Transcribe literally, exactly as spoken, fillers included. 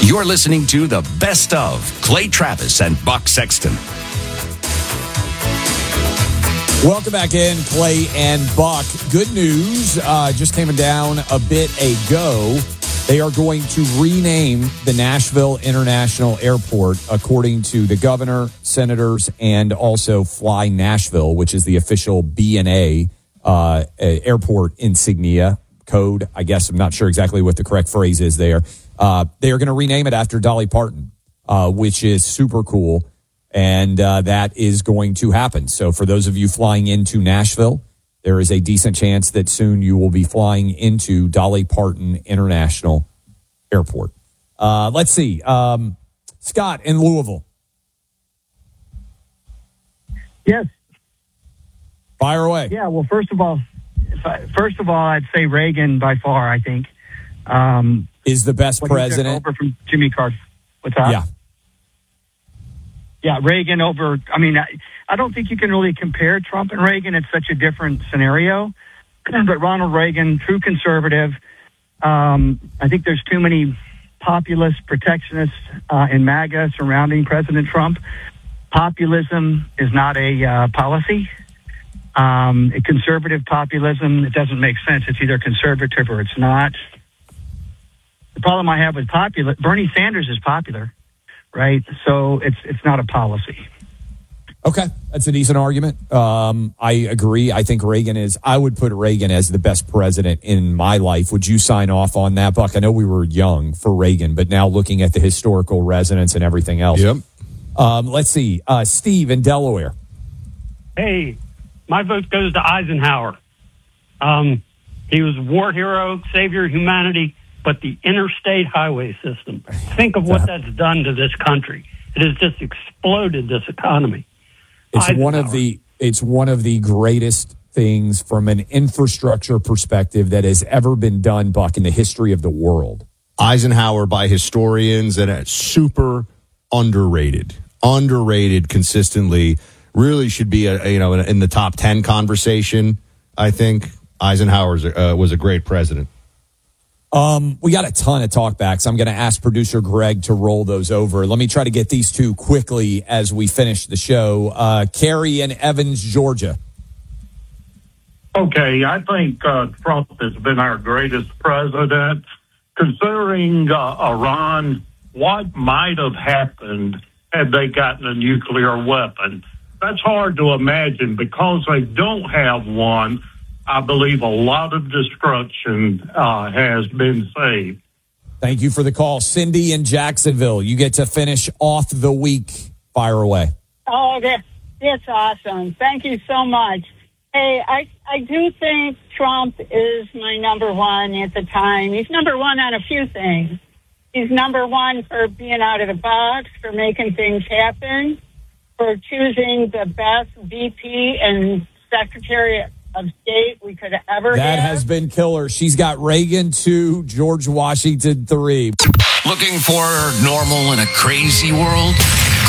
You're listening to the best of Clay Travis and Buck Sexton. Welcome back in, Clay and Buck. Good news, uh, just came down a bit ago. They are going to rename the Nashville International Airport according to the governor, senators, and also Fly Nashville, which is the official B N A uh, airport insignia code. I guess I'm not sure exactly what the correct phrase is there. Uh, they are going to rename it after Dolly Parton, uh, which is super cool. And uh, that is going to happen. So for those of you flying into Nashville, there is a decent chance that soon you will be flying into Dolly Parton International Airport. Uh, let's see. Um, Scott in Louisville. Yes. Fire away. Yeah, well, first of all, first of all, I'd say Reagan by far, I think. Um, is the best president. Over from Jimmy Carter. What's that? Yeah. Yeah, Reagan over, I mean, I, I don't think you can really compare Trump and Reagan. It's such a different scenario. But Ronald Reagan, true conservative. Um, I think there's too many populist protectionists uh, in MAGA surrounding President Trump. Populism is not a uh, policy. Um, a conservative populism, it doesn't make sense. It's either conservative or it's not. The problem I have with popular, Bernie Sanders is popular. Right, so it's it's not a policy. Okay, that's a decent argument. Um, I agree. I think Reagan is. I would put Reagan as the best president in my life. Would you sign off on that, Buck? I know we were young for Reagan, but now looking at the historical resonance and everything else. Yep. Um, let's see, uh, Steve in Delaware. Hey, my vote goes to Eisenhower. Um, he was a war hero, savior of humanity. But the interstate highway system, think of what that's done to this country. It has just exploded this economy. It's one of the it's one of the greatest things from an infrastructure perspective that has ever been done, Buck, in the history of the world. Eisenhower by historians, and it's super underrated, underrated consistently. Really should be a, you know in the top ten conversation. I think Eisenhower uh, was a great president. Um, we got a ton of talkbacks. I'm going to ask producer Greg to roll those over. Let me try to get these two quickly as we finish the show. Uh, Carrie in Evans, Georgia. Okay, I think uh, Trump has been our greatest president. Considering uh, Iran, what might have happened had they gotten a nuclear weapon? That's hard to imagine because they don't have one. I believe a lot of destruction uh, has been saved. Thank you for the call. Cindy in Jacksonville, you get to finish off the week. Fire away. Oh, that, that's awesome. Thank you so much. Hey, I, I do think Trump is my number one at the time. He's number one on a few things. He's number one for being out of the box, for making things happen, for choosing the best V P and Secretary of State we could ever That have. has been killer. She's got Reagan two, George Washington three. Looking for normal in a crazy world?